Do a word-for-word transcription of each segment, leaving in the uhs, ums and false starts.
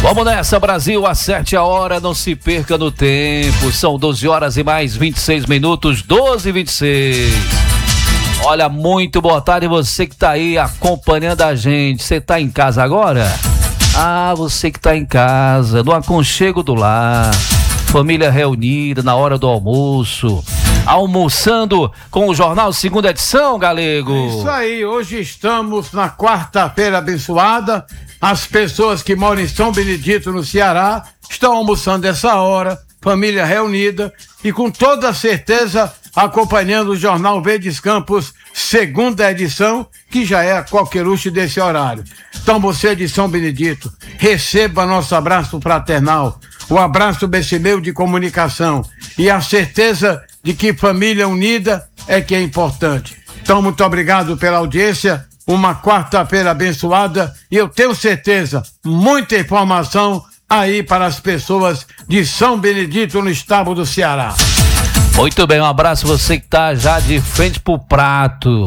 Vamos nessa, Brasil, acerte a hora, não se perca no tempo. São doze horas e mais vinte e seis minutos, doze e vinte e seis. Olha, muito boa tarde você que tá aí acompanhando a gente. Você tá em casa agora? Ah, você que tá em casa, no aconchego do lar, família reunida na hora do almoço, almoçando com o Jornal Segunda Edição, Galego. É isso aí, hoje estamos na quarta-feira abençoada. As pessoas que moram em São Benedito, no Ceará, estão almoçando essa hora, família reunida e com toda certeza acompanhando o Jornal Verdes Campos, segunda edição, que já é a coqueluche desse horário. Então você de São Benedito, receba nosso abraço fraternal, o abraço desse meio de comunicação e a certeza de que família unida é que é importante. Então muito obrigado pela audiência, uma quarta-feira abençoada e eu tenho certeza, muita informação aí para as pessoas de São Benedito, no estado do Ceará. Muito bem, um abraço você que tá já de frente pro prato.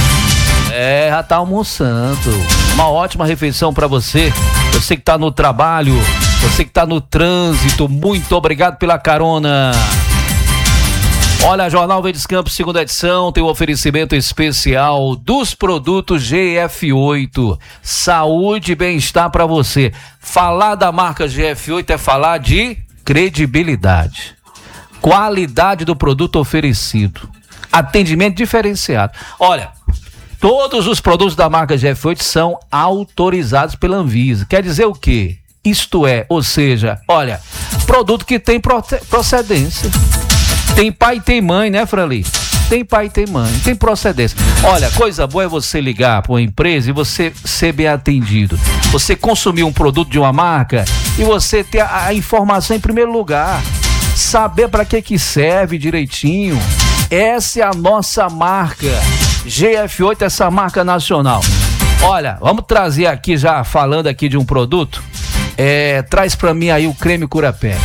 É, já tá almoçando. Uma ótima refeição para você. Você que tá no trabalho, você que tá no trânsito, muito obrigado pela carona. Olha, Jornal Verdes Campos, segunda edição, tem um oferecimento especial dos produtos G F oito. Saúde e bem-estar para você. Falar da marca G F oito é falar de credibilidade, qualidade do produto oferecido, atendimento diferenciado. Olha, todos os produtos da marca G F oito são autorizados pela Anvisa. Quer dizer o quê? Isto é, ou seja, olha, produto que tem procedência. Tem pai e tem mãe, né, Franli? Tem pai e tem mãe, tem procedência. Olha, coisa boa é você ligar para uma empresa e você ser bem atendido. Você consumir um produto de uma marca e você ter a, a informação em primeiro lugar. Saber para que que serve direitinho. Essa é a nossa marca. G F oito, essa marca nacional. Olha, vamos trazer aqui, já falando aqui de um produto. É, traz para mim aí o creme cura-pele.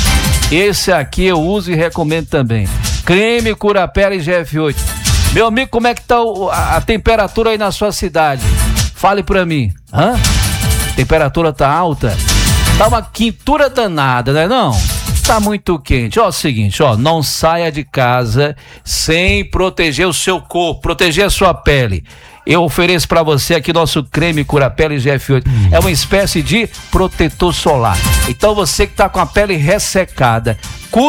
Esse aqui eu uso e recomendo também. Creme cura-pele G F oito. Meu amigo, como é que tá o, a, a temperatura aí na sua cidade? Fale pra mim. Hã? Temperatura tá alta? Tá uma quintura danada, né não? Tá muito quente. Ó, é o seguinte, ó, não saia de casa sem proteger o seu corpo, proteger a sua pele. Eu ofereço para você aqui nosso creme cura-pele G F oito. É uma espécie de protetor solar. Então você que tá com a pele ressecada,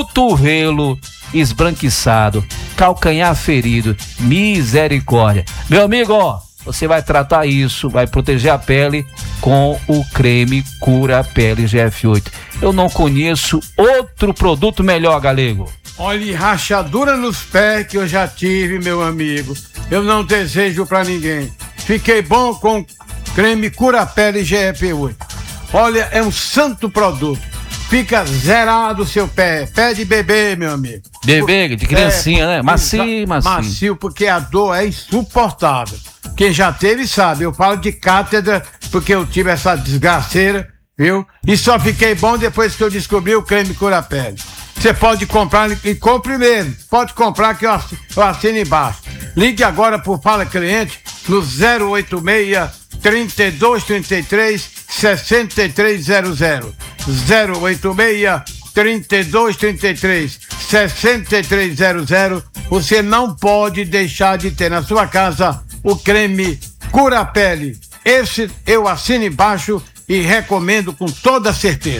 cotovelo esbranquiçado, calcanhar ferido, misericórdia. Meu amigo, ó, você vai tratar isso, vai proteger a pele com o creme cura-pele G F oito. Eu não conheço outro produto melhor, Galego. Olha, rachadura nos pés que eu já tive, meu amigo. Eu não desejo pra ninguém. Fiquei bom com creme cura-pele G F oito. Olha, é um santo produto. Fica zerado o seu pé. Pé de bebê, meu amigo. Bebê, de criancinha, é, né? Macio, macio. Macio, porque a dor é insuportável. Quem já teve sabe. Eu falo de cátedra porque eu tive essa desgraceira, viu? E só fiquei bom depois que eu descobri o creme cura-pele. Você pode comprar e compre mesmo. Pode comprar que eu assino, eu assino embaixo. Ligue agora por Fala Cliente no zero oito seis, trinta e dois, trinta e três, sessenta e três zero zero. zero oito seis, trinta e dois, trinta e três, sessenta e três zero zero. Você não pode deixar de ter na sua casa o creme cura-pele. Esse eu assino embaixo e recomendo com toda certeza.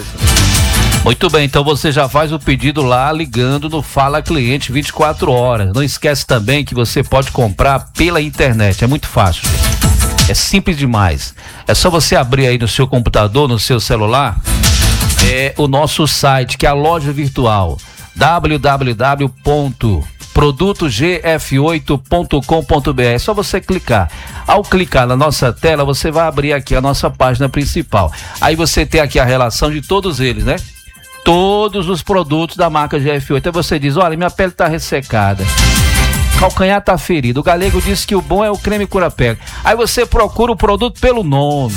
Muito bem, então você já faz o pedido lá ligando no Fala Cliente vinte e quatro horas. Não esquece também que você pode comprar pela internet, é muito fácil, gente. É simples demais. É só você abrir aí no seu computador, no seu celular, é o nosso site, que é a loja virtual, w w w ponto produto g f oito ponto com ponto b r. É só você clicar. Ao clicar na nossa tela, você vai abrir aqui a nossa página principal. Aí você tem aqui a relação de todos eles, né? Todos os produtos da marca G F oito. Aí você diz, olha, minha pele tá ressecada, calcanhar tá ferido. O Galego disse que o bom é o creme cura-pele. Aí você procura o produto pelo nome.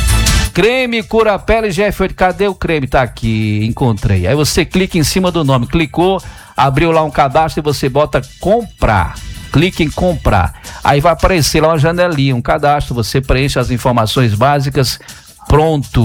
Creme cura-pele G F oito. Cadê o creme? Tá aqui, encontrei. Aí você clica em cima do nome. Clicou, abriu lá um cadastro e você bota comprar. Clique em comprar. Aí vai aparecer lá uma janelinha, um cadastro. Você preenche as informações básicas. Pronto.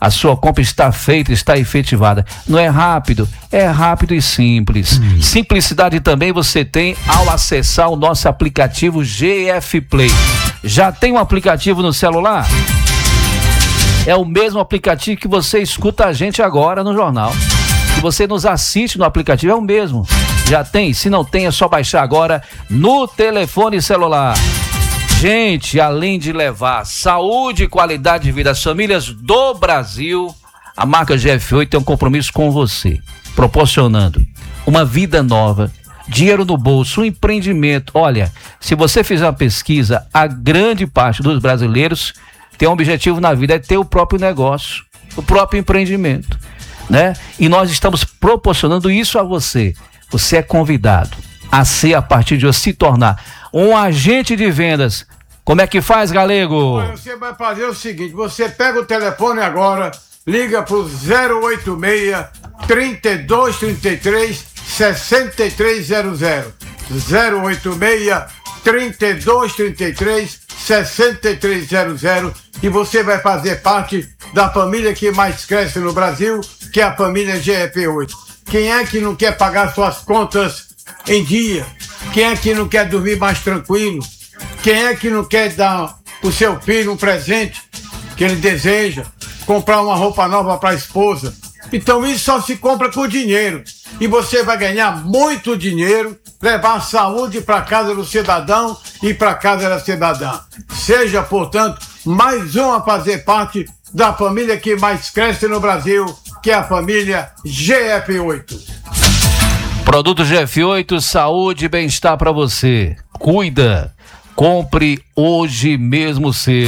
a sua compra está feita, está efetivada. Não é rápido, é rápido e simples. Hum. Simplicidade também você tem ao acessar o nosso aplicativo G F Play. Já tem um aplicativo no celular? É o mesmo aplicativo que você escuta a gente agora no jornal. Que você nos assiste no aplicativo, é o mesmo. Já tem? Se não tem, é só baixar agora no telefone celular. Gente, além de levar saúde e qualidade de vida às famílias do Brasil, a marca G F oito tem um compromisso com você, proporcionando uma vida nova, dinheiro no bolso, um empreendimento. Olha, se você fizer uma pesquisa, a grande parte dos brasileiros tem um objetivo na vida, é ter o próprio negócio, o próprio empreendimento, né? E nós estamos proporcionando isso a você. Você é convidado a ser, a partir de hoje, se tornar um agente de vendas. Como é que faz, Galego? Olha, você vai fazer o seguinte, você pega o telefone agora, liga pro zero oito seis, trinta e dois, trinta e três, sessenta e três zero zero. zero oito seis, trinta e dois, trinta e três, sessenta e três zero zero e você vai fazer parte da família que mais cresce no Brasil, que é a família G F oito. Quem é que não quer pagar suas contas em dia? Quem é que não quer dormir mais tranquilo? Quem é que não quer dar pro seu filho um presente que ele deseja? Comprar uma roupa nova para a esposa? Então isso só se compra com dinheiro. E você vai ganhar muito dinheiro, levar a saúde para casa do cidadão e para casa da cidadã. Seja, portanto, mais um a fazer parte da família que mais cresce no Brasil, que é a família G F oito. Produto G F oito, saúde e bem-estar para você. Cuida, compre hoje mesmo o seu.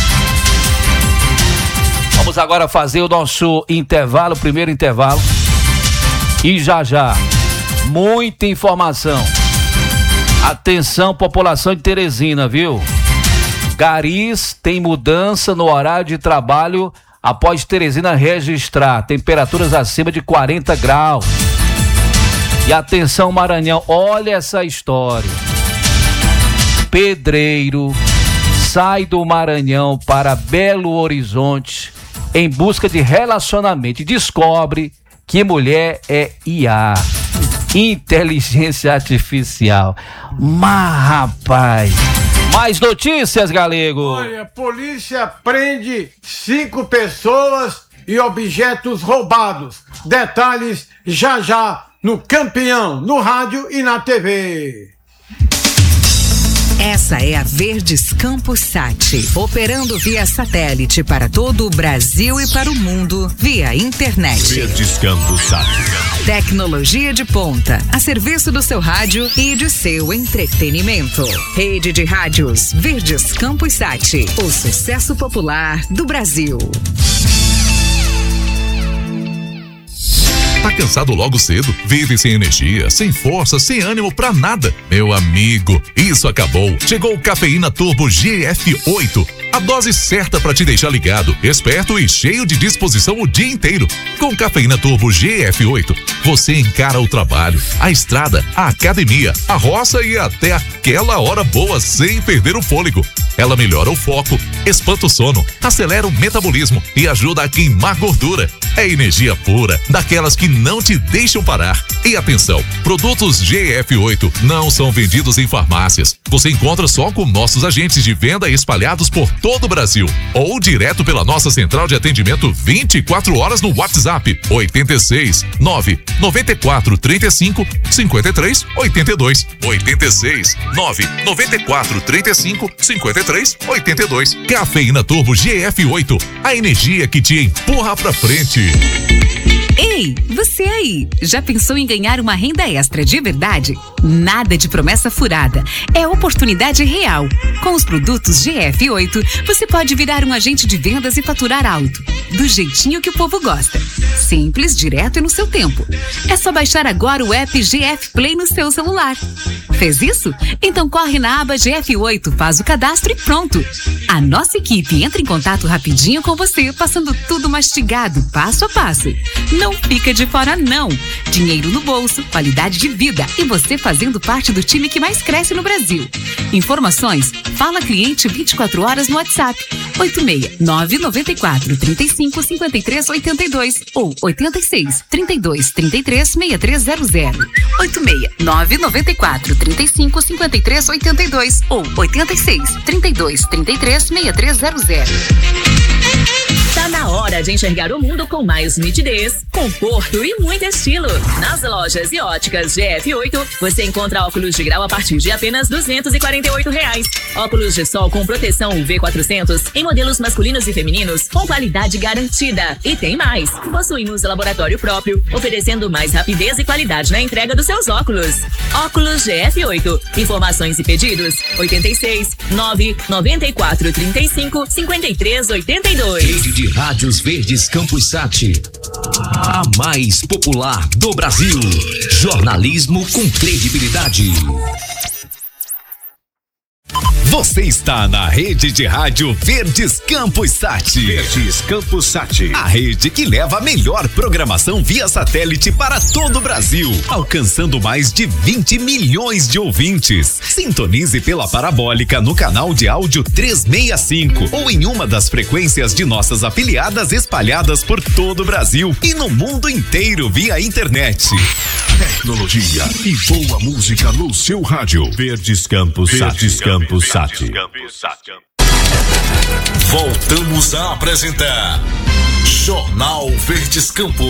Vamos agora fazer o nosso intervalo, primeiro intervalo. E já já, muita informação. Atenção, população de Teresina, viu? Garis tem mudança no horário de trabalho após Teresina registrar temperaturas acima de quarenta graus. E atenção, Maranhão, olha essa história. Pedreiro sai do Maranhão para Belo Horizonte em busca de relacionamento e descobre que mulher é I A, inteligência artificial. Mas, rapaz, mais notícias, Galego. Olha, a polícia prende cinco pessoas e objetos roubados. Detalhes já já no Campeão, no rádio e na T V. Essa é a Verdes Campus Sat, operando via satélite para todo o Brasil e para o mundo via internet. Verdes Campus Sat. Tecnologia de ponta, a serviço do seu rádio e de seu entretenimento. Rede de rádios Verdes Campus Sat, o sucesso popular do Brasil. Tá cansado logo cedo? Vive sem energia, sem força, sem ânimo pra nada? Meu amigo, isso acabou. Chegou o Cafeína Turbo G F oito. A dose certa para te deixar ligado, esperto e cheio de disposição o dia inteiro. Com Cafeína Turbo G F oito, você encara o trabalho, a estrada, a academia, a roça e até aquela hora boa sem perder o fôlego. Ela melhora o foco, espanta o sono, acelera o metabolismo e ajuda a queimar gordura. É energia pura, daquelas que não te deixam parar. E atenção, produtos G F oito não são vendidos em farmácias. Você encontra só com nossos agentes de venda espalhados por todo o Brasil ou direto pela nossa central de atendimento vinte e quatro horas no WhatsApp oito seis nove nove quatro três cinco cinco três oito dois oito seis nove nove quatro três cinco cinco três oito dois. Cafeína Turbo G F oito, a energia que te empurra pra frente. Ei, você aí, já pensou em ganhar uma renda extra de verdade? Nada de promessa furada, é oportunidade real. Com os produtos G F oito, você pode virar um agente de vendas e faturar alto, do jeitinho que o povo gosta. Simples, direto e no seu tempo. É só baixar agora o app G F Play no seu celular. Fez isso? Então corre na aba G F oito, faz o cadastro e pronto. A nossa equipe entra em contato rapidinho com você, passando tudo mastigado, passo a passo. Não não fica de fora não. Dinheiro no bolso, qualidade de vida e você fazendo parte do time que mais cresce no Brasil. Informações, fala cliente vinte e quatro horas no WhatsApp oito seis nove nove quatro três cinco cinco três oito dois ou oito seis, trinta e dois, trinta e três, sessenta e três zero zero. oito seis nove nove quatro três cinco cinco três oito dois ou oito seis, trinta e dois, trinta e três, sessenta e três zero zero. Tá na hora de enxergar o mundo com mais nitidez, conforto e muito estilo. Nas lojas e óticas G F oito, você encontra óculos de grau a partir de apenas duzentos e quarenta e oito reais. Óculos de sol com proteção U V quatrocentos em modelos masculinos e femininos com qualidade garantida. E tem mais, possuímos laboratório próprio, oferecendo mais rapidez e qualidade na entrega dos seus óculos. Óculos G F oito. Informações e pedidos oito seis nove nove quatro três cinco cinco três oito dois. Rede de Rádios Verdes Campus Sat, a mais popular do Brasil. Jornalismo com credibilidade. Você está na Rede de Rádio Verdes Campus Sat. Verdes Campus Sat. A rede que leva a melhor programação via satélite para todo o Brasil, alcançando mais de vinte milhões de ouvintes. Sintonize pela parabólica no canal de áudio trezentos e sessenta e cinco ou em uma das frequências de nossas afiliadas espalhadas por todo o Brasil e no mundo inteiro via internet. Tecnologia e boa música no seu rádio. Verdes Campus Sat. Verdes Campus Sat. Voltamos a apresentar Jornal Verdes Campos.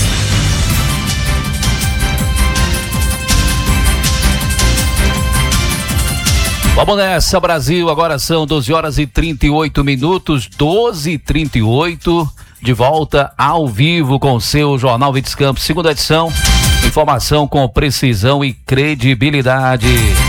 Vamos nessa, Brasil. Agora são doze horas e trinta e oito minutos, doze e trinta e oito. De volta ao vivo com o seu Jornal Verdes Campos, segunda edição. Informação com precisão e credibilidade.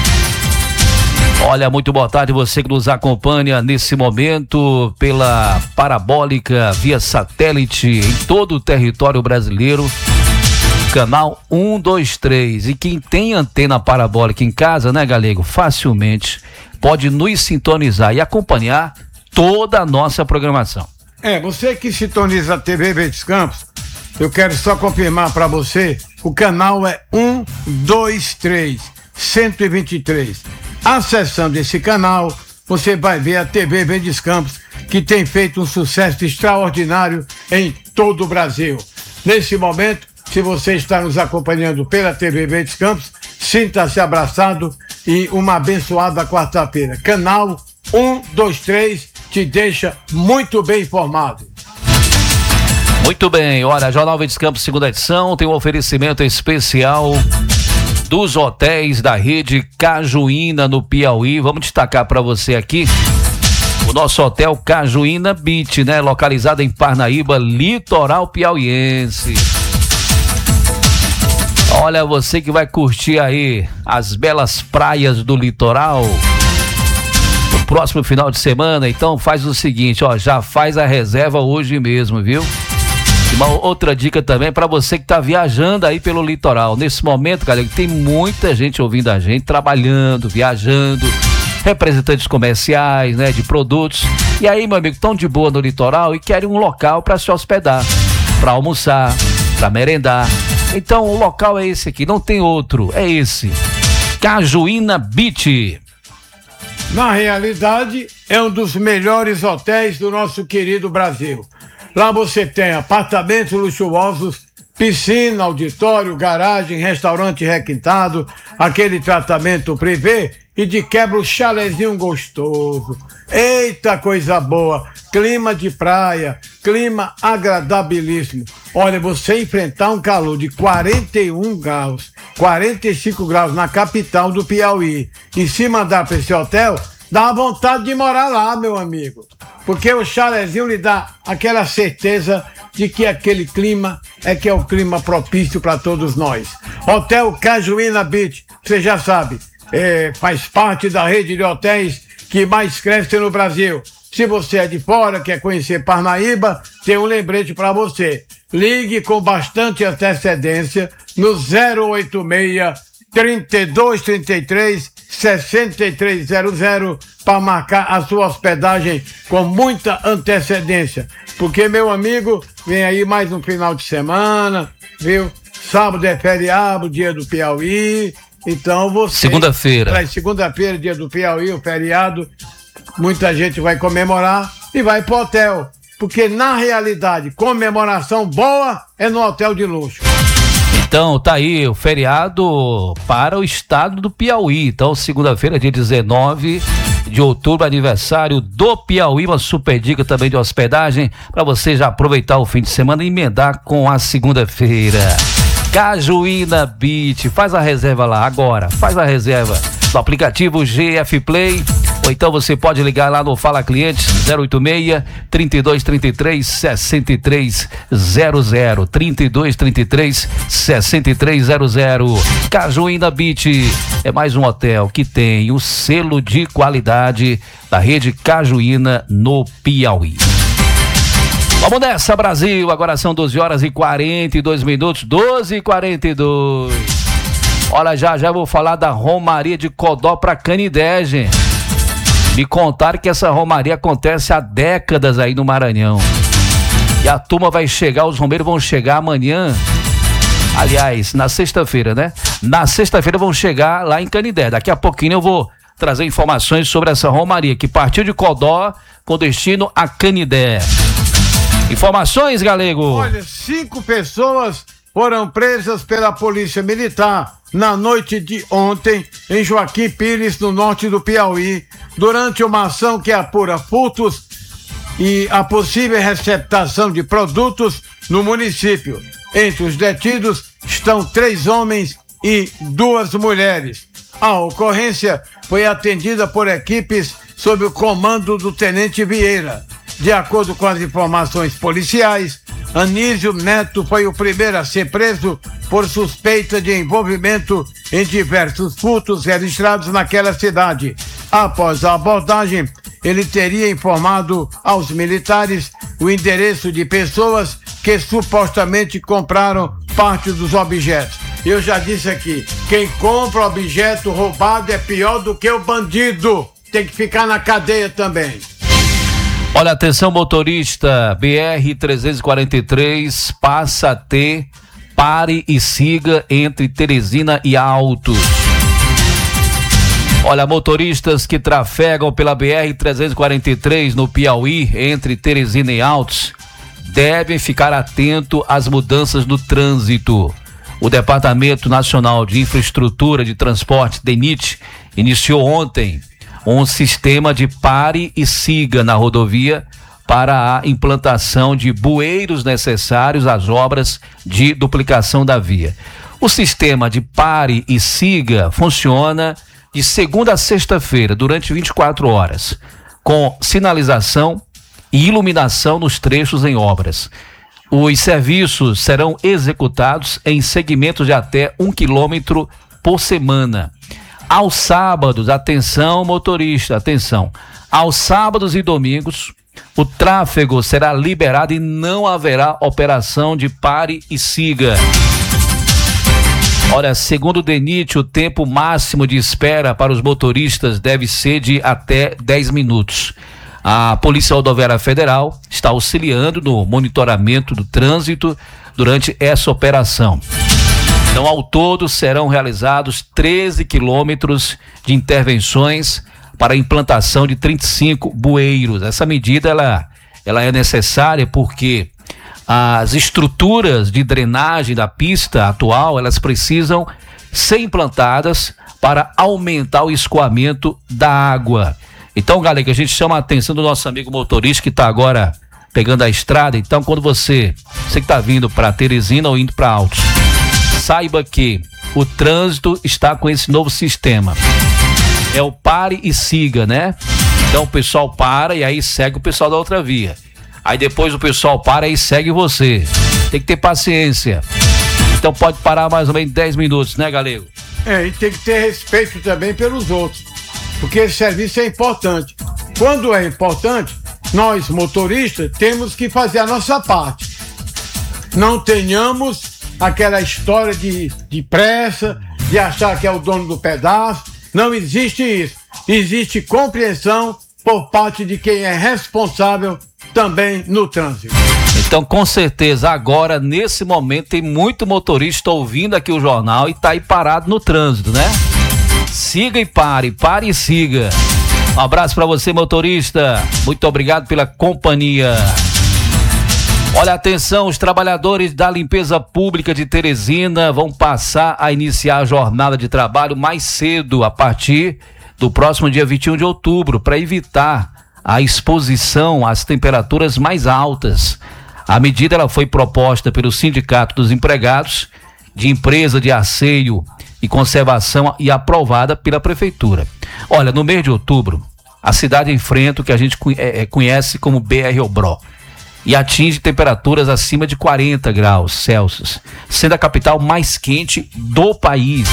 Olha, muito boa tarde, você que nos acompanha nesse momento pela parabólica via satélite em todo o território brasileiro, canal um, dois, três. E quem tem antena parabólica em casa, né, Galego, facilmente pode nos sintonizar e acompanhar toda a nossa programação. É, você que sintoniza a T V Verdes Campos, eu quero só confirmar para você, o canal é um, dois, três, cento e vinte e três. Acessando esse canal, você vai ver a T V Verdes Campos, que tem feito um sucesso extraordinário em todo o Brasil. Nesse momento, se você está nos acompanhando pela T V Verdes Campos, sinta-se abraçado e uma abençoada quarta-feira. Canal um, dois, três te deixa muito bem informado. Muito bem, olha, Jornal Verdes Campos, segunda edição, tem um oferecimento especial dos hotéis da rede Cajuína no Piauí. Vamos destacar para você aqui o nosso hotel Cajuína Beach, né? Localizado em Parnaíba, litoral piauiense. Olha, você que vai curtir aí as belas praias do litoral no próximo final de semana, então faz o seguinte, ó, já faz a reserva hoje mesmo, viu? Uma outra dica também para você que está viajando aí pelo litoral. Nesse momento, galera, tem muita gente ouvindo a gente, trabalhando, viajando, representantes comerciais, né, de produtos. E aí, meu amigo, estão de boa no litoral e querem um local para se hospedar, para almoçar, para merendar. Então, o local é esse aqui, não tem outro, é esse. Cajuína Beach. Na realidade, é um dos melhores hotéis do nosso querido Brasil. Lá você tem apartamentos luxuosos, piscina, auditório, garagem, restaurante requintado, aquele tratamento privê e de quebra o chalezinho gostoso. Eita, coisa boa! Clima de praia, clima agradabilíssimo. Olha, você enfrentar um calor de quarenta e um graus, quarenta e cinco graus na capital do Piauí e se mandar para esse hotel, dá uma vontade de morar lá, meu amigo. Porque o chalezinho lhe dá aquela certeza de que aquele clima é que é o clima propício para todos nós. Hotel Cajuína Beach, você já sabe, é, faz parte da rede de hotéis que mais cresce no Brasil. Se você é de fora, quer conhecer Parnaíba, tem um lembrete para você. Ligue com bastante antecedência no zero oito seis, trinta e dois, trinta e três, sessenta e três zero zero para marcar a sua hospedagem com muita antecedência. Porque, meu amigo, vem aí mais um final de semana, viu? Sábado é feriado, dia do Piauí. Então você. Segunda-feira. Segunda-feira, dia do Piauí, o feriado. Muita gente vai comemorar e vai pro hotel. Porque, na realidade, comemoração boa é no hotel de luxo. Então, tá aí o feriado para o estado do Piauí. Então, segunda-feira, dia dezenove de outubro, aniversário do Piauí. Uma super dica também de hospedagem para você já aproveitar o fim de semana e emendar com a segunda-feira. Cajuína Beach, faz a reserva lá agora, faz a reserva no aplicativo G F Play, ou então você pode ligar lá no Fala Clientes zero oito seis, trinta e dois, trinta e três, sessenta e três zero zero, trinta e dois, trinta e três, sessenta e três zero zero. Cajuína Beach é mais um hotel que tem o selo de qualidade da rede Cajuína no Piauí. Vamos nessa, Brasil. Agora são doze horas e quarenta e dois minutos. doze e quarenta e dois. Olha, já já vou falar da Romaria de Codó para Canidé, gente. Me contaram que essa romaria acontece há décadas aí no Maranhão. E a turma vai chegar, os romeiros vão chegar amanhã. Aliás, na sexta-feira, né? Na sexta-feira vão chegar lá em Canidé. Daqui a pouquinho eu vou trazer informações sobre essa romaria que partiu de Codó com destino a Canidé. Informações, Galego? Olha, cinco pessoas foram presas pela Polícia Militar na noite de ontem em Joaquim Pires, no norte do Piauí, durante uma ação que apura furtos e a possível receptação de produtos no município. Entre os detidos estão três homens e duas mulheres. A ocorrência foi atendida por equipes sob o comando do Tenente Vieira. De acordo com as informações policiais, Anísio Neto foi o primeiro a ser preso por suspeita de envolvimento em diversos furtos registrados naquela cidade. Após a abordagem, ele teria informado aos militares o endereço de pessoas que supostamente compraram parte dos objetos. Eu já disse aqui, quem compra objeto roubado é pior do que o bandido. Tem que ficar na cadeia também. Olha, atenção motorista, B R trezentos e quarenta e três passa a ter pare e siga entre Teresina e Altos. Olha, motoristas que trafegam pela B R trezentos e quarenta e três no Piauí, entre Teresina e Altos, devem ficar atento às mudanças do trânsito. O Departamento Nacional de Infraestrutura de Transporte, DENIT, iniciou ontem um sistema de pare e siga na rodovia para a implantação de bueiros necessários às obras de duplicação da via. O sistema de pare e siga funciona de segunda a sexta-feira, durante vinte e quatro horas, com sinalização e iluminação nos trechos em obras. Os serviços serão executados em segmentos de até um quilômetro por semana. Aos sábados, atenção motorista, atenção, aos sábados e domingos, o tráfego será liberado e não haverá operação de pare e siga. Olha, segundo o DENIT, o tempo máximo de espera para os motoristas deve ser de até dez minutos. A Polícia Rodoviária Federal está auxiliando no monitoramento do trânsito durante essa operação. Então, ao todo, serão realizados treze quilômetros de intervenções para a implantação de trinta e cinco bueiros. Essa medida ela, ela é necessária porque as estruturas de drenagem da pista atual, elas precisam ser implantadas para aumentar o escoamento da água. Então, galera, a gente chama a atenção do nosso amigo motorista que está agora pegando a estrada. Então, quando você, você que está vindo para Teresina ou indo para Altos, saiba que o trânsito está com esse novo sistema. É o pare e siga, né? Então o pessoal para e aí segue o pessoal da outra via. Aí depois o pessoal para e segue você. Tem que ter paciência. Então pode parar mais ou menos dez minutos, né, Galego? É, e tem que ter respeito também pelos outros. Porque esse serviço é importante. Quando é importante, nós motoristas temos que fazer a nossa parte. Não tenhamos aquela história de, de pressa, de achar que é o dono do pedaço Não existe isso. Existe compreensão por parte de quem é responsável também no trânsito. Então, com certeza, agora, nesse momento, tem muito motorista ouvindo aqui o jornal e tá aí parado no trânsito, né? Siga e pare, pare e siga. Um abraço para você, motorista. Muito obrigado pela companhia. Olha, atenção, os trabalhadores da limpeza pública de Teresina vão passar a iniciar a jornada de trabalho mais cedo, a partir do próximo dia vinte e um de outubro, para evitar a exposição às temperaturas mais altas. A medida ela foi proposta pelo Sindicato dos Empregados de Empresa de Asseio e Conservação e aprovada pela Prefeitura. Olha, no mês de outubro, a cidade enfrenta o que a gente conhece como B R Obró e atinge temperaturas acima de quarenta graus Celsius, sendo a capital mais quente do país.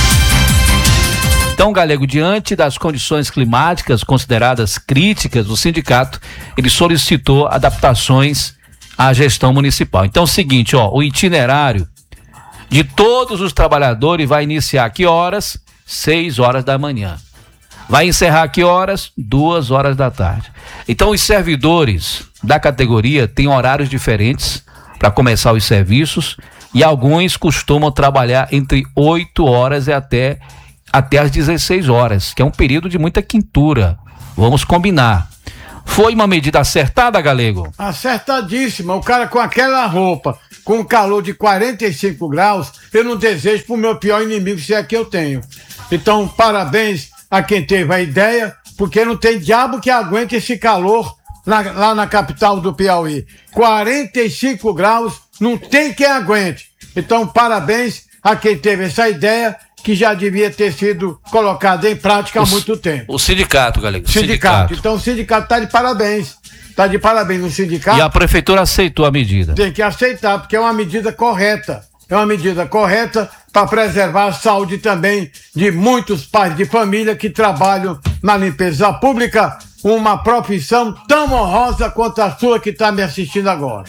Então, Galego, diante das condições climáticas consideradas críticas, o sindicato ele solicitou adaptações à gestão municipal. Então, é o seguinte, ó, o itinerário de todos os trabalhadores vai iniciar que horas? seis horas da manhã. Vai encerrar que horas? duas horas da tarde. Então, os servidores da categoria têm horários diferentes para começar os serviços e alguns costumam trabalhar entre oito horas e até, até as dezesseis horas, que é um período de muita quintura. Vamos combinar. Foi uma medida acertada, Galego? Acertadíssima. O cara com aquela roupa, com calor de quarenta e cinco graus, eu não desejo pro meu pior inimigo, se é que eu tenho. Então, parabéns a quem teve a ideia, porque não tem diabo que aguente esse calor lá, lá na capital do Piauí. quarenta e cinco graus, não tem quem aguente. Então, parabéns a quem teve essa ideia, que já devia ter sido colocada em prática há o, muito tempo. O sindicato, Galego. Sindicato. sindicato. Então, o sindicato está de parabéns. Está de parabéns no sindicato. E a prefeitura aceitou a medida. Tem que aceitar, porque é uma medida correta. É uma medida correta para preservar a saúde também de muitos pais de família que trabalham na limpeza pública, uma profissão tão honrosa quanto a sua que está me assistindo agora.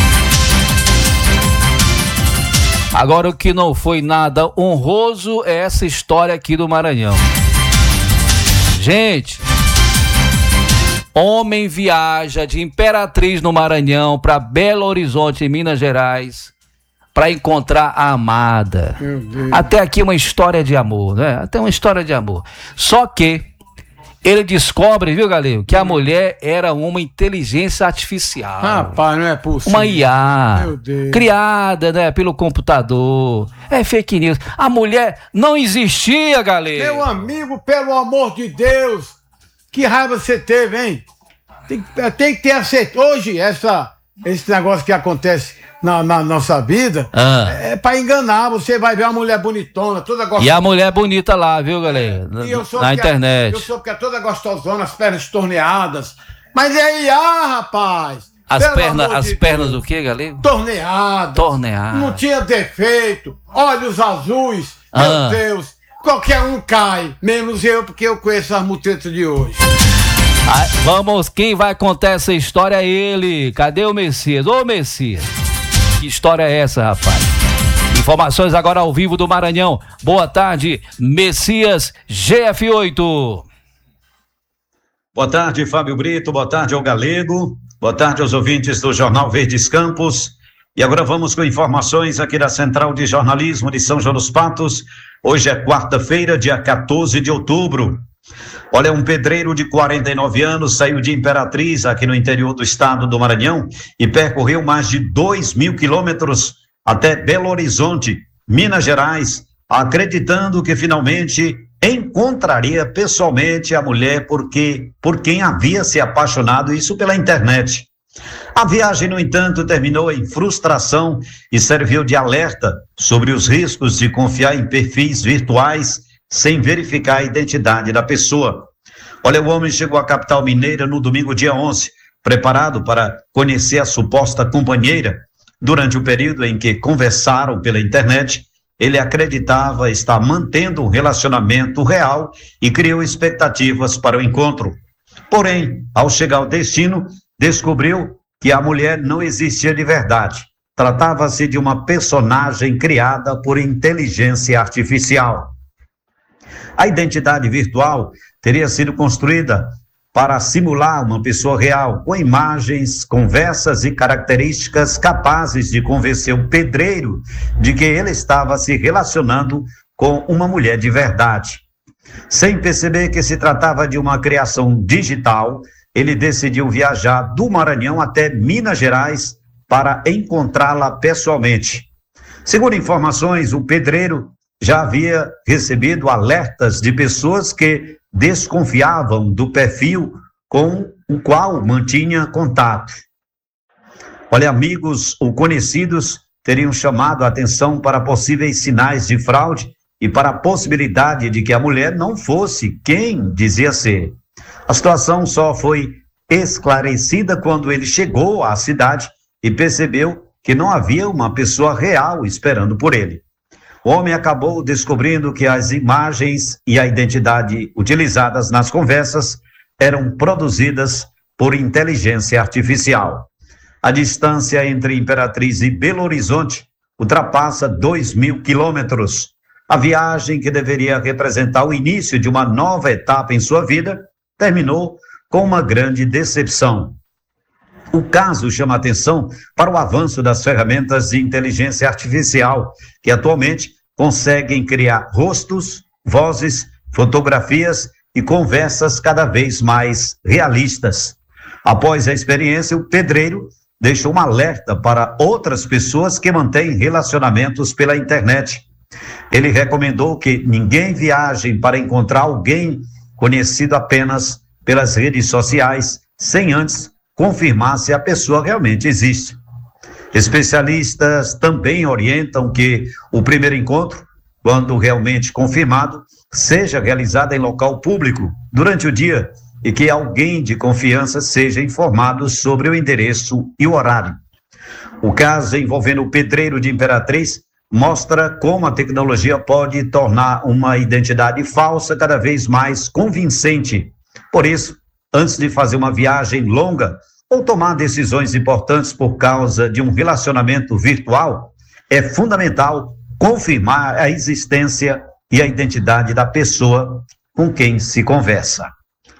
Agora, o que não foi nada honroso é essa história aqui do Maranhão. Gente, homem viaja de Imperatriz no Maranhão para Belo Horizonte, em Minas Gerais, para encontrar a amada. Até aqui uma história de amor, né? Até uma história de amor. Só que ele descobre, viu, Galego, que a mulher era uma inteligência artificial. Rapaz, não é possível. Uma I A, Meu Deus. criada, né, pelo computador. É fake news. A mulher não existia, Galego. Meu amigo, pelo amor de Deus, que raiva você teve, hein? Tem, tem que ter aceito. Hoje, essa, esse negócio que acontece na, na nossa vida, Ah. é pra enganar. Você vai ver uma mulher bonitona, toda gostosa. E a mulher bonita lá, viu, galera? Na, E eu sou na que é- internet. eu sou porque é toda gostosona, as pernas torneadas. Mas é I A, rapaz. As Pelo pernas, amor as de pernas Deus. do quê, galera? Torneadas. Torneadas. Não tinha defeito. Olhos azuis. Ah. Meu Deus. Qualquer um cai. Menos eu, porque eu conheço as mutretas de hoje. Ah, vamos, quem vai contar essa história é ele. Cadê o Messias? Ô, Messias. Que história é essa, rapaz? Informações agora ao vivo do Maranhão. Boa tarde, Messias G F oito. Boa tarde, Fábio Brito. Boa tarde ao Galego. Boa tarde aos ouvintes do Jornal Verdes Campos. E agora vamos com informações aqui da Central de Jornalismo de São João dos Patos. Hoje é quarta-feira, dia quatorze de outubro. Olha, um pedreiro de quarenta e nove anos saiu de Imperatriz, aqui no interior do estado do Maranhão, e percorreu mais de dois mil quilômetros até Belo Horizonte, Minas Gerais, acreditando que finalmente encontraria pessoalmente a mulher porque, por quem havia se apaixonado, isso pela internet. A viagem, no entanto, terminou em frustração e serviu de alerta sobre os riscos de confiar em perfis virtuais sem verificar a identidade da pessoa. Olha, o homem chegou à capital mineira no domingo, dia onze, preparado para conhecer a suposta companheira. Durante o período em que conversaram pela internet, ele acreditava estar mantendo um relacionamento real e criou expectativas para o encontro. Porém, ao chegar ao destino, descobriu que a mulher não existia de verdade. Tratava-se de uma personagem criada por inteligência artificial. A identidade virtual teria sido construída para simular uma pessoa real, com imagens, conversas e características capazes de convencer o pedreiro de que ele estava se relacionando com uma mulher de verdade. Sem perceber que se tratava de uma criação digital, ele decidiu viajar do Maranhão até Minas Gerais para encontrá-la pessoalmente. Segundo informações, o pedreiro já havia recebido alertas de pessoas que desconfiavam do perfil com o qual mantinha contato. Olha, amigos ou conhecidos teriam chamado a atenção para possíveis sinais de fraude e para a possibilidade de que a mulher não fosse quem dizia ser. A situação só foi esclarecida quando ele chegou à cidade e percebeu que não havia uma pessoa real esperando por ele. O homem acabou descobrindo que as imagens e a identidade utilizadas nas conversas eram produzidas por inteligência artificial. A distância entre Imperatriz e Belo Horizonte ultrapassa dois mil quilômetros. A viagem, que deveria representar o início de uma nova etapa em sua vida, terminou com uma grande decepção. O caso chama atenção para o avanço das ferramentas de inteligência artificial, que atualmente conseguem criar rostos, vozes, fotografias e conversas cada vez mais realistas. Após a experiência, o pedreiro deixou um alerta para outras pessoas que mantêm relacionamentos pela internet. Ele recomendou que ninguém viaje para encontrar alguém conhecido apenas pelas redes sociais, sem antes confirmar se a pessoa realmente existe. Especialistas também orientam que o primeiro encontro, quando realmente confirmado, seja realizado em local público durante o dia e que alguém de confiança seja informado sobre o endereço e o horário. O caso envolvendo o pedreiro de Imperatriz mostra como a tecnologia pode tornar uma identidade falsa cada vez mais convincente. Por isso, antes de fazer uma viagem longa ou tomar decisões importantes por causa de um relacionamento virtual, é fundamental confirmar a existência e a identidade da pessoa com quem se conversa.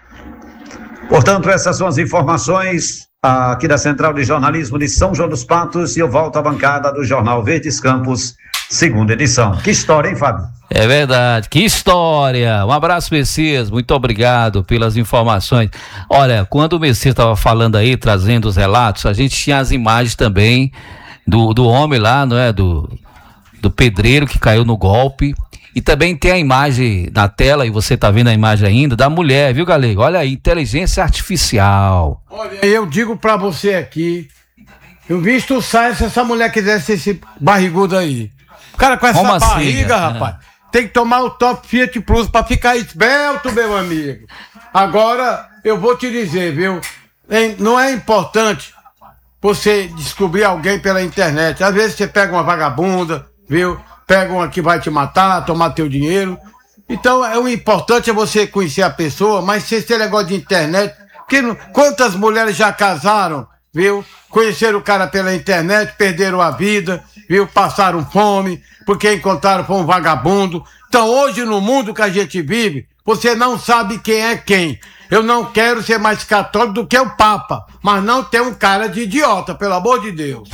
Portanto, essas são as informações aqui da Central de Jornalismo de São João dos Patos, e eu volto à bancada do Jornal Verdes Campos, segunda edição. Que história, hein, Fábio? É verdade, que história. Um abraço, Messias, muito obrigado pelas informações. Olha, quando o Messias estava falando aí, trazendo os relatos, a gente tinha as imagens também do, do homem lá, não é? Do, do pedreiro que caiu no golpe. E também tem a imagem na tela, e você está vendo a imagem ainda, da mulher, viu, Galego? Olha aí, inteligência artificial. Olha, eu digo para você aqui, eu visto o sai se essa mulher quisesse esse barrigudo aí. O cara com essa Como barriga, assim, rapaz, é. Tem que tomar o Top Fiat Plus para ficar esbelto, meu amigo. Agora, eu vou te dizer, viu? Não é importante você descobrir alguém pela internet. Às vezes você pega uma vagabunda, viu? Pega uma que vai te matar, tomar teu dinheiro. Então, é, o importante é você conhecer a pessoa, mas se esse negócio de internet... Que, quantas mulheres já casaram, viu? Conheceram o cara pela internet, perderam a vida, viu? Passaram fome, porque encontraram foi um vagabundo. Então, hoje, no mundo que a gente vive, você não sabe quem é quem. Eu não quero ser mais católico do que o Papa, mas não ter um cara de idiota, pelo amor de Deus.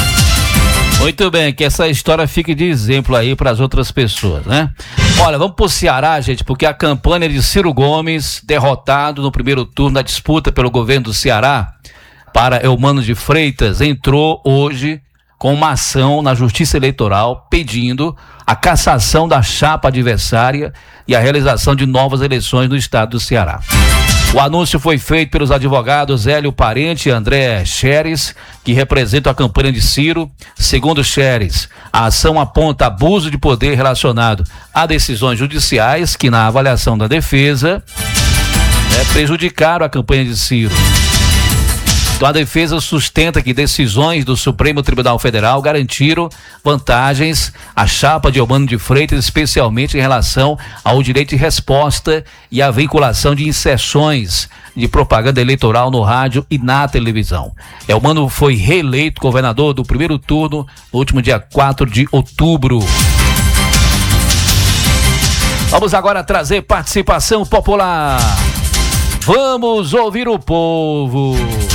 Muito bem, que essa história fique de exemplo aí para as outras pessoas, né? Olha, vamos pro Ceará, gente, porque a campanha de Ciro Gomes, derrotado no primeiro turno da disputa pelo governo do Ceará para Eumano de Freitas, entrou hoje com uma ação na Justiça Eleitoral pedindo a cassação da chapa adversária e a realização de novas eleições no estado do Ceará. O anúncio foi feito pelos advogados Hélio Parente e André Xeres, que representam a campanha de Ciro. Segundo Xeres, a ação aponta abuso de poder relacionado a decisões judiciais que, na avaliação da defesa, é, prejudicaram a campanha de Ciro. Então, a defesa sustenta que decisões do Supremo Tribunal Federal garantiram vantagens à chapa de Eumano de Freitas, especialmente em relação ao direito de resposta e à vinculação de inserções de propaganda eleitoral no rádio e na televisão. Eumano foi reeleito governador do primeiro turno no último dia quatro de outubro. Vamos agora trazer participação popular. Vamos ouvir o povo.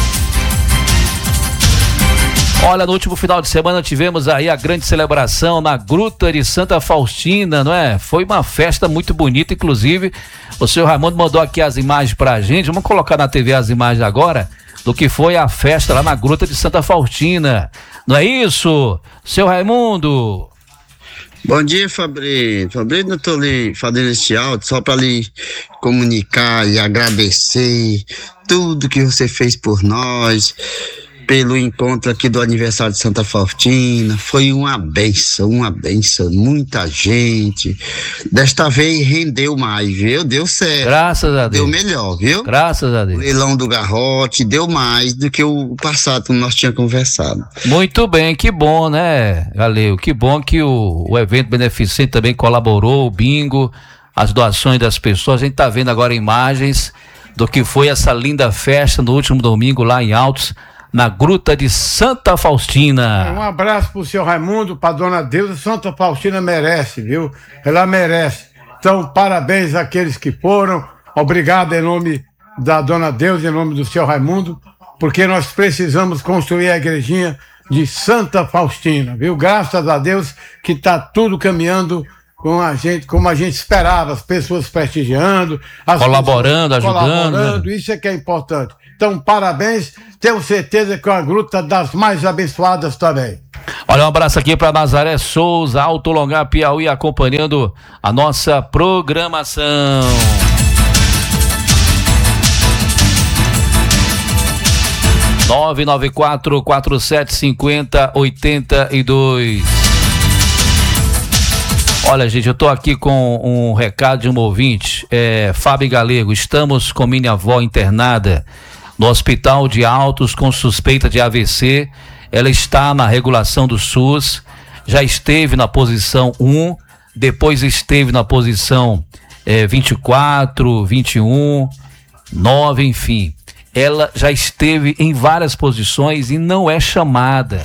Olha, no último final de semana tivemos aí a grande celebração na Gruta de Santa Faustina, não é? Foi uma festa muito bonita, inclusive o senhor Raimundo mandou aqui as imagens pra gente. Vamos colocar na T V as imagens agora do que foi a festa lá na Gruta de Santa Faustina. Não é isso, seu Raimundo? Bom dia, Fabrício. Fabrício, eu estou lhe fazendo este áudio só para lhe comunicar e agradecer tudo que você fez por nós, pelo encontro aqui do aniversário de Santa Faustina. Foi uma benção, uma benção, muita gente. Desta vez rendeu mais, viu? Deu certo. Graças a Deus. Deu melhor, viu? Graças a Deus. O leilão do Garrote deu mais do que o passado, como nós tínhamos conversado. Muito bem, que bom, né, Galego? Que bom que o, o evento beneficente também colaborou, o bingo, as doações das pessoas. A gente tá vendo agora imagens do que foi essa linda festa no último domingo lá em Altos, na Gruta de Santa Faustina. Um abraço pro senhor Raimundo, pra dona Deusa. Santa Faustina merece, viu? Ela merece. Então, parabéns àqueles que foram. Obrigado em nome da dona Deusa, em nome do senhor Raimundo, porque nós precisamos construir a igrejinha de Santa Faustina, viu? Graças a Deus que tá tudo caminhando com a gente, como a gente esperava, as pessoas prestigiando, as colaborando, pessoas ajudando. Colaborando, né? Isso é que é importante. Então, parabéns. Tenho certeza que é uma gruta das mais abençoadas também. Olha, um abraço aqui para Nazaré Souza, Alto Longar, Piauí, acompanhando a nossa programação. nove nove quatro, quatro sete cinco zero, oito dois. Olha, gente, eu tô aqui com um recado de um ouvinte, é, Fábio Galego. Estamos com minha avó internada no Hospital de Altos com suspeita de A V C. Ela está na regulação do SUS, já esteve na posição um, depois esteve na posição é, vinte e quatro, vinte e um, nove, enfim. Ela já esteve em várias posições e não é chamada.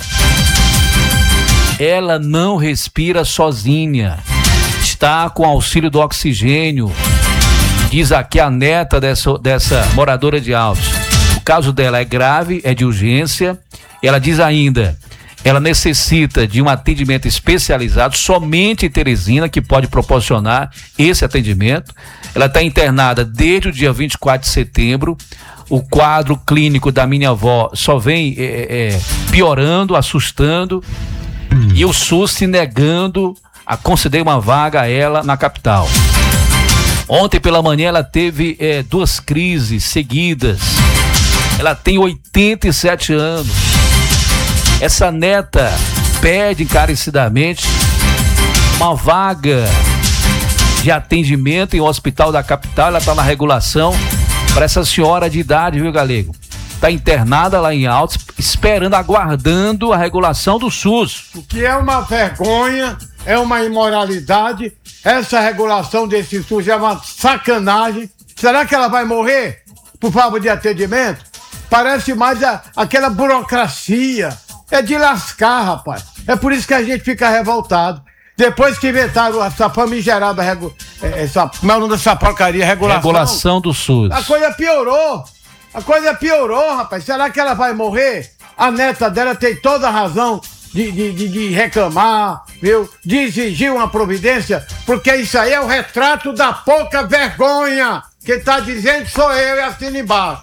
Ela não respira sozinha, está com auxílio do oxigênio. Diz aqui a neta dessa, dessa moradora de Altos. O caso dela é grave, é de urgência. Ela diz ainda, ela necessita de um atendimento especializado, somente em Teresina, que pode proporcionar esse atendimento. Ela está internada desde o dia vinte e quatro de setembro. O quadro clínico da minha avó só vem é, é, piorando, assustando, hum. e o SUS se negando a conceder uma vaga a ela na capital. Ontem pela manhã ela teve é, duas crises seguidas. Ela tem oitenta e sete anos. Essa neta pede encarecidamente uma vaga de atendimento em um hospital da capital. Ela está na regulação para essa senhora de idade, viu, Galego? Está internada lá em Altos, esperando, aguardando a regulação do SUS. O que é uma vergonha, é uma imoralidade. Essa regulação desse SUS é uma sacanagem. Será que ela vai morrer por falta de atendimento? Parece mais a, aquela burocracia. É de lascar, rapaz. É por isso que a gente fica revoltado. Depois que inventaram essa famigerada, regu... essa, como é o nome dessa porcaria? Regulação. Regulação do SUS. A coisa piorou. A coisa piorou, rapaz. Será que ela vai morrer? A neta dela tem toda a razão de, de, de, de reclamar, viu? De exigir uma providência, porque isso aí é o retrato da pouca vergonha. Quem tá dizendo sou eu e assino embaixo.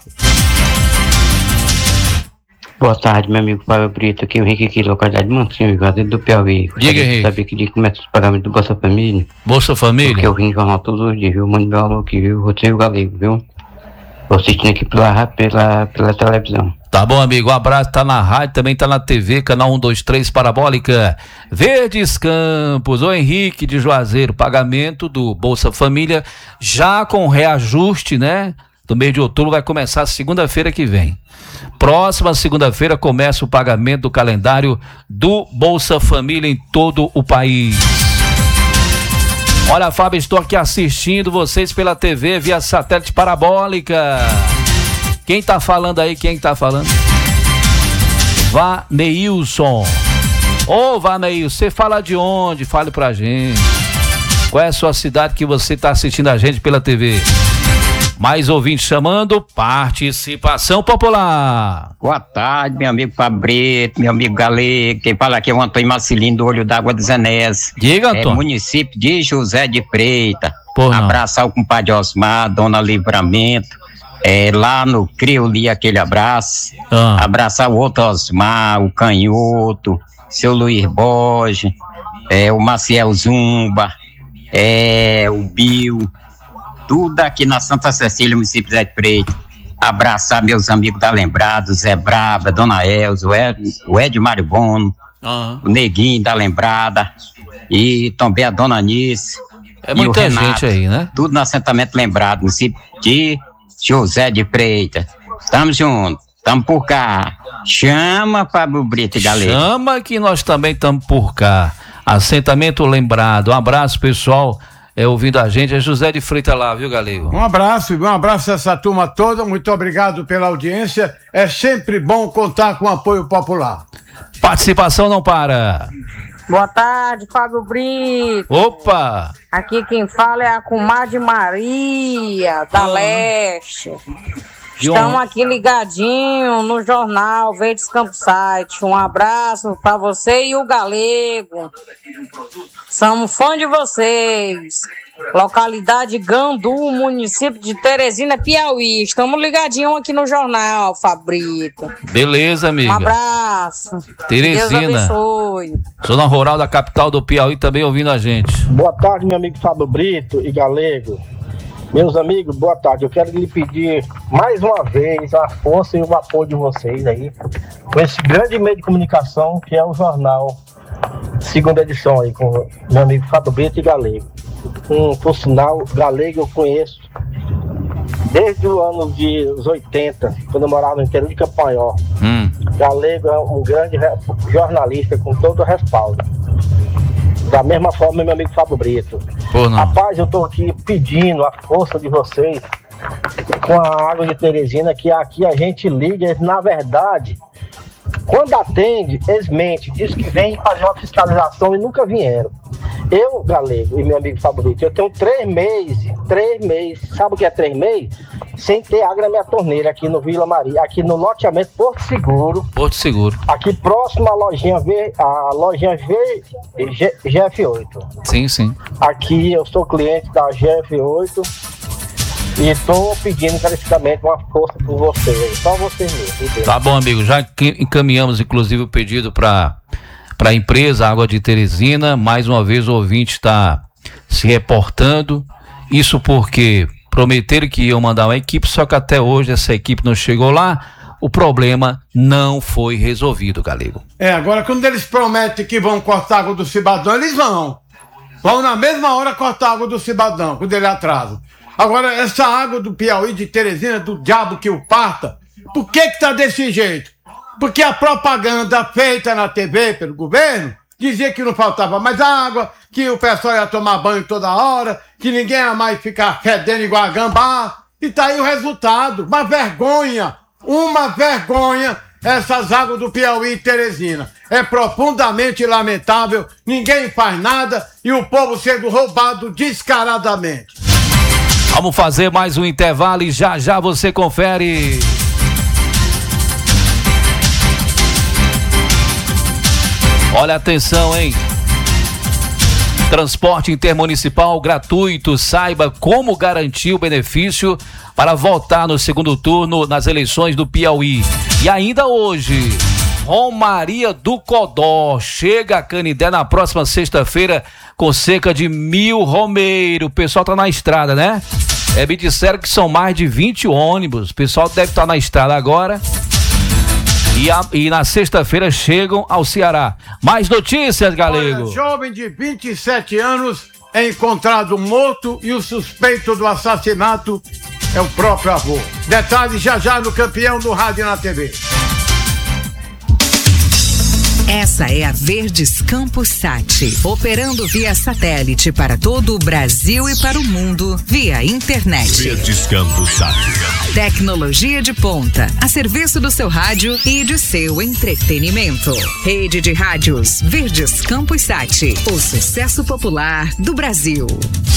Boa tarde, meu amigo Fábio Brito, aqui o Henrique aqui, localidade de Mansinho, Juazeiro do Piauí. Diga, Henrique. Saber que dia começa os pagamentos do Bolsa Família. Bolsa Família? Porque eu vim no jornal todos os dias, viu? Mande meu alô aqui, viu? Roteiro Galego, viu? Tô assistindo aqui pela, pela, pela televisão. Tá bom, amigo, um abraço, tá na rádio, também tá na T V, canal um dois três Parabólica, Verdes Campos. Ô Henrique de Juazeiro, pagamento do Bolsa Família, já com reajuste, né? Do mês de outubro, vai começar segunda-feira que vem. Próxima segunda-feira começa o pagamento do calendário do Bolsa Família em todo o país. Olha, Fábio, estou aqui assistindo vocês pela T V via satélite parabólica. Quem tá falando aí? Quem tá falando? Vaneilson. Ô, Vaneilson, você fala de onde? Fale pra gente. Qual é a sua cidade que você está assistindo a gente pela T V? Mais ouvintes chamando, participação popular. Boa tarde, meu amigo Fabrito, meu amigo Galego. Quem fala aqui é o Antônio Marcelino do Olho d'Água dos Enéas. Diga, Antônio. É município de José de Freitas. Porra, abraçar o compadre Osmar, Dona Livramento. É, lá no Crioli, aquele abraço. Ah. Abraçar o outro Osmar, o Canhoto, seu Luiz Borges, é, o Maciel Zumba, é, o Bill. Tudo aqui na Santa Cecília, município de Zé de Freitas. Abraçar meus amigos da Lembrada, Zé Brava, Dona Elza, o Ed, o Ed Maribono, uhum. o Neguinho da Lembrada e também a Dona Anice. É muita Renato, gente aí, né? Tudo no assentamento Lembrado, município de José de Freitas. Tamo junto, tamo por cá. Chama, Fábio Brito e Galego. Chama que nós também estamos por cá. Assentamento Lembrado. Um abraço, pessoal. É, ouvindo a gente, é José de Freitas lá, viu, Galego? Um abraço, um abraço a essa turma toda, muito obrigado pela audiência, é sempre bom contar com o apoio popular. Participação não para. Boa tarde, Fábio Brito. Opa! Aqui quem fala é a comadre Maria, da ah. Leste. Estamos aqui ligadinho no jornal Verdes Campos Site. Um abraço para você e o Galego. Somos fã de vocês. Localidade Gandu, município de Teresina, Piauí. Estamos ligadinhos aqui no jornal, Fabrito. Beleza, amiga. Um abraço. Teresina. Deus abençoe. Zona Rural da capital do Piauí também ouvindo a gente. Boa tarde, meu amigo Fábio Brito e Galego. Meus amigos, boa tarde. Eu quero lhe pedir mais uma vez a força e o apoio de vocês aí, com esse grande meio de comunicação que é o jornal, segunda edição aí, com meu amigo Fábio Brito e Galego. Um, por sinal, Galego eu conheço desde o ano de oitenta, quando eu morava no interior de Campanhó. Hum. Galego é um grande jornalista com todo o respaldo. Da mesma forma, meu amigo Fábio Brito. Pô, não. Rapaz, eu tô aqui pedindo a força de vocês com a água de Teresina, que aqui a gente liga, eles, na verdade, quando atende, eles mentem, diz que vem fazer uma fiscalização e nunca vieram. Eu, Galego, e meu amigo Fábio Brito, eu tenho três meses, três meses, sabe o que é três meses? Sem ter água na minha torneira aqui no Vila Maria, aqui no loteamento Porto Seguro. Porto Seguro. Aqui próximo à lojinha V, a lojinha V, G, G F oito. Sim, sim. Aqui eu sou cliente da G F oito e estou pedindo encarecidamente uma força por vocês, só vocês mesmo. Tá bom, amigo, já encaminhamos inclusive o pedido para para a empresa Água de Teresina. Mais uma vez o ouvinte está se reportando, isso porque prometeram que iam mandar uma equipe, só que até hoje essa equipe não chegou lá, o problema não foi resolvido, Galego. É, agora quando eles prometem que vão cortar a água do Cibadão, eles vão. Vão na mesma hora cortar a água do Cibadão, quando ele atrasa. Agora, essa água do Piauí, de Teresina, do diabo que o parta, por que que tá desse jeito? Porque a propaganda feita na T V pelo governo dizia que não faltava mais água, que o pessoal ia tomar banho toda hora, que ninguém ia mais ficar fedendo igual a gambá. E tá aí o resultado. Uma vergonha, uma vergonha essas águas do Piauí e Teresina. É profundamente lamentável, ninguém faz nada e o povo sendo roubado descaradamente. Vamos fazer mais um intervalo e já já você confere. Olha, atenção, hein? Transporte intermunicipal gratuito. Saiba como garantir o benefício para votar no segundo turno nas eleições do Piauí. E ainda hoje, Romaria do Codó chega a Canindé na próxima sexta-feira com cerca de mil romeiros. O pessoal tá na estrada, né? É, me disseram que são mais de vinte ônibus. O pessoal deve estar na estrada agora. E, a, e na sexta-feira chegam ao Ceará. Mais notícias, Galego. Olha, jovem de vinte e sete anos é encontrado morto e o suspeito do assassinato é o próprio avô. Detalhes já já no Campeão do Rádio e na T V. Essa é a Verdes Campos Sat, operando via satélite para todo o Brasil e para o mundo via internet. Verdes Campos Sat. Tecnologia de ponta, a serviço do seu rádio e de seu entretenimento. Rede de rádios Verdes Campos Sat, o sucesso popular do Brasil.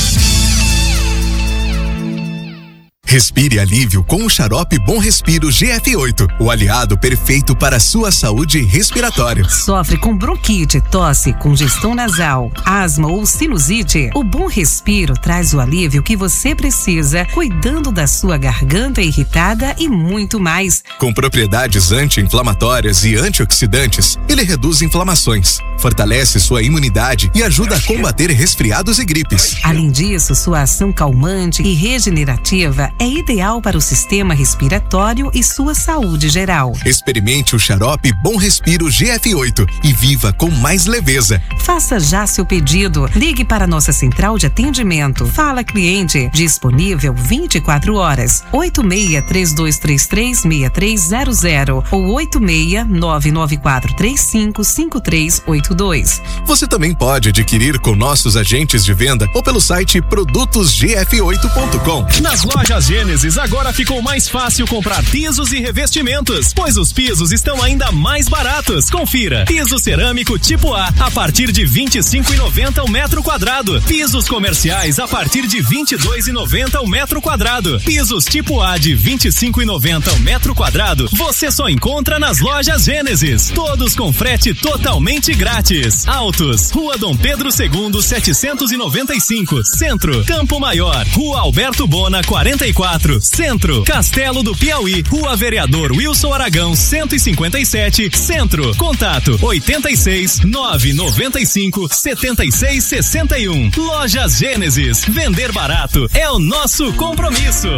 Respire alívio com o xarope Bom Respiro G F oito, o aliado perfeito para a sua saúde respiratória. Sofre com bronquite, tosse, congestão nasal, asma ou sinusite? O Bom Respiro traz o alívio que você precisa, cuidando da sua garganta irritada e muito mais. Com propriedades anti-inflamatórias e antioxidantes, ele reduz inflamações, fortalece sua imunidade e ajuda a combater resfriados e gripes. Além disso, sua ação calmante e regenerativa é ideal para o sistema respiratório e sua saúde geral. Experimente o xarope Bom Respiro G F oito e viva com mais leveza. Faça já seu pedido. Ligue para nossa central de atendimento. Fala cliente, disponível vinte e quatro horas. oito seis três dois três três seis três zero zero ou oito seis nove nove quatro três cinco cinco três oito dois. Você também pode adquirir com nossos agentes de venda ou pelo site produtos g f oito ponto com. Nas lojas Gênesis agora ficou mais fácil comprar pisos e revestimentos, pois os pisos estão ainda mais baratos. Confira: piso cerâmico tipo A a partir de vinte e cinco reais e noventa centavos o metro quadrado. Pisos comerciais a partir de vinte e dois reais e noventa centavos o metro quadrado. Pisos tipo A de vinte e cinco reais e noventa centavos o metro quadrado você só encontra nas lojas Gênesis. Todos com frete totalmente grátis. Autos, Rua Dom Pedro segundo, setecentos e noventa e cinco, Centro. Campo Maior, Rua Alberto Bona quarenta e quatro, Centro. Castelo do Piauí, Rua Vereador Wilson Aragão cento e cinquenta e sete, Centro. Contato oitenta e seis, nove noventa e cinco, setenta e seis sessenta e um. Lojas Gênesis. Vender barato é o nosso compromisso.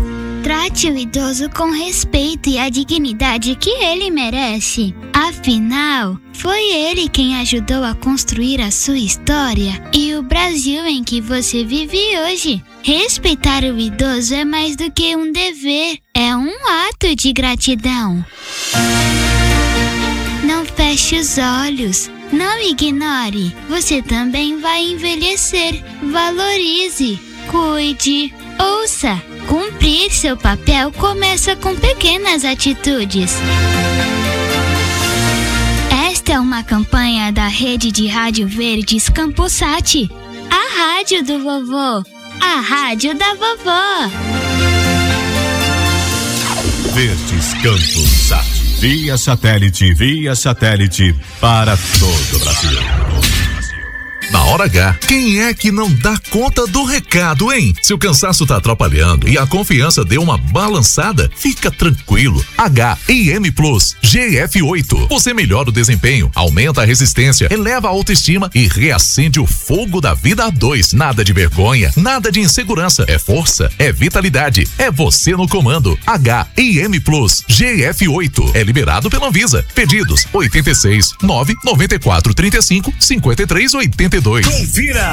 Trate o idoso com respeito e a dignidade que ele merece. Afinal, foi ele quem ajudou a construir a sua história e o Brasil em que você vive hoje. Respeitar o idoso é mais do que um dever, é um ato de gratidão. Não feche os olhos, não ignore. Você também vai envelhecer. Valorize, cuide, ouça. Cumprir seu papel começa com pequenas atitudes. Esta é uma campanha da Rede de Rádio Verdes Campos Sat, a rádio do vovô, a rádio da vovó. Verdes Campos Sat, via satélite, via satélite para todo o Brasil. Na hora H, quem é que não dá conta do recado, hein? Se o cansaço tá atrapalhando e a confiança deu uma balançada, fica tranquilo. H I M Plus G F oito. Você melhora o desempenho, aumenta a resistência, eleva a autoestima e reacende o fogo da vida a dois. Nada de vergonha, nada de insegurança. É força, é vitalidade, é você no comando. H I M Plus G F oito. É liberado pela Anvisa. Pedidos oitenta e seis, nove noventa e quatro, trinta e cinco, cinquenta e três, oitenta e dois. Confira